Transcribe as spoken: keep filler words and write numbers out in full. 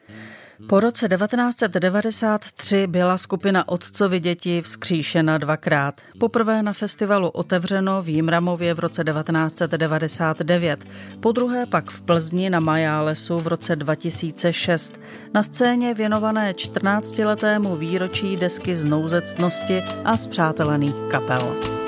Po roce devatenáct set devadesát tři byla skupina Otcovy děti vzkříšena dvakrát. Poprvé na festivalu Otevřeno v Jimramově v roce devatenáct set devadesát devět, podruhé pak v Plzni na Majálesu v roce dva tisíce šest. Na scéně věnované čtrnáctiletému výročí desky Znouzectnosti a spřátelených kapel.